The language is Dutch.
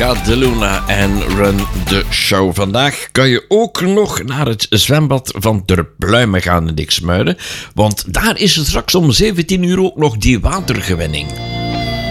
Bianca De Luna en Run the Show. Vandaag kan je ook nog naar het zwembad van Ter Pluimen gaan in Dixmuiden. Want daar is het straks om 17 uur ook nog die watergewenning.